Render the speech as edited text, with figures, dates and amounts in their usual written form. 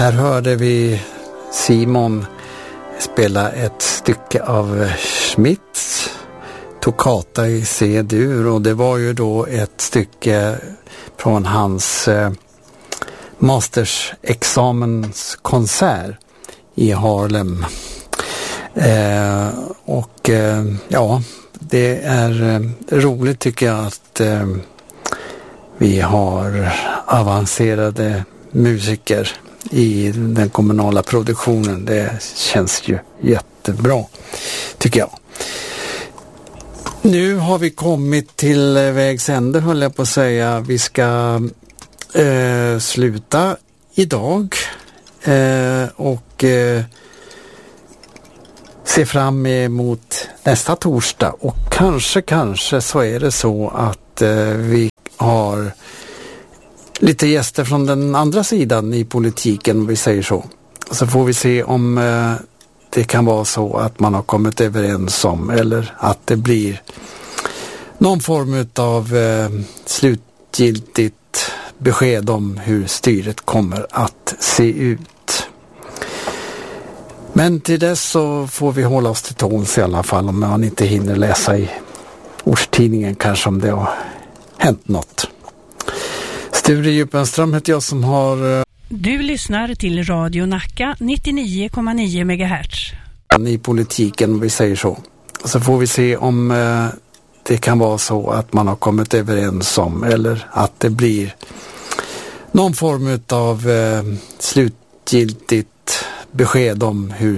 Här hörde vi Simon spela ett stycke av Schmitts Toccata i C-dur, och det var ju då ett stycke från hans mastersexamenskonsert i Harlem. Ja, det är roligt tycker jag att vi har avancerade musiker i den kommunala produktionen. Det känns ju jättebra tycker jag. Nu har vi kommit till vägs ände, höll jag på att säga. Vi ska sluta idag och se fram emot nästa torsdag, och kanske så är det så att vi har lite gäster från den andra sidan i politiken, om vi säger så. Så får vi se om det kan vara så att man har kommit överens om, eller att det blir någon form av slutgiltigt besked om hur styret kommer att se ut. Men till dess så får vi hålla oss till tåls i alla fall, om man inte hinner läsa i årstidningen kanske om det har hänt något. Sture Djupenström heter jag som har... Du lyssnar till Radio Nacka 99,9 MHz. I politiken, om vi säger så. Så får vi se om det kan vara så att man har kommit överens om, eller att det blir någon form av slutgiltigt besked om hur